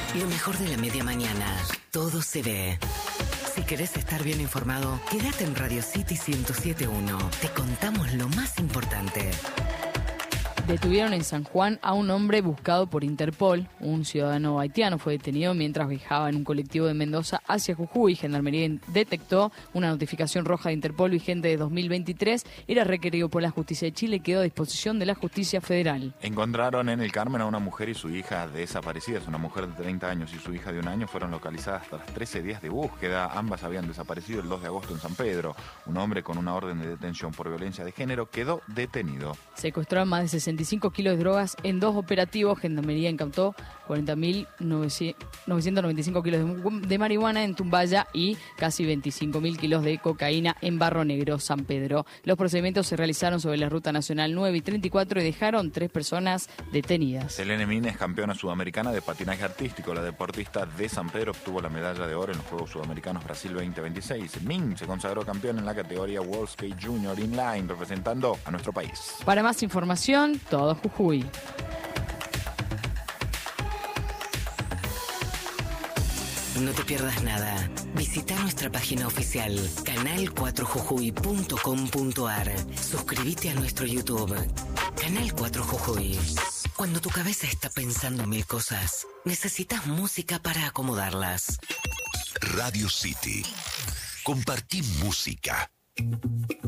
Lo mejor de la media mañana. Todo se ve. Si querés estar bien informado, quédate en Radio City 107.1. Te contamos lo más importante. Detuvieron en San Juan a un hombre buscado por Interpol. Un ciudadano haitiano fue detenido mientras viajaba en un colectivo de Mendoza hacia Jujuy. Gendarmería detectó una notificación roja de Interpol vigente de 2023. Era requerido por la Justicia de Chile y quedó a disposición de la Justicia Federal. Encontraron en el Carmen a una mujer y su hija desaparecidas. Una mujer de 30 años y su hija de 1 año fueron localizadas tras 13 días de búsqueda. Ambas habían desaparecido el 2 de agosto en San Pedro. Un hombre con una orden de detención por violencia de género quedó detenido. Secuestraron más de 65 kilos de drogas en 2 operativos. Gendarmería incautó 40.995 kilos de marihuana en Tumbaya y casi 25.000 kilos de cocaína en Barro Negro, San Pedro. Los procedimientos se realizaron sobre la Ruta Nacional 9 y 34 y dejaron 3 personas detenidas. Selene Min es campeona sudamericana de patinaje artístico. La deportista de San Pedro obtuvo la medalla de oro en los Juegos Sudamericanos Brasil 2026. Min se consagró campeona en la categoría World Skate Junior Inline, representando a nuestro país. Para más información, todo Jujuy. No te pierdas nada. Visita nuestra página oficial canal4jujuy.com.ar. Suscríbete a nuestro YouTube, Canal 4 Jujuy. Cuando tu cabeza está pensando 1000 cosas, necesitas música para acomodarlas. Radio City. Compartí música.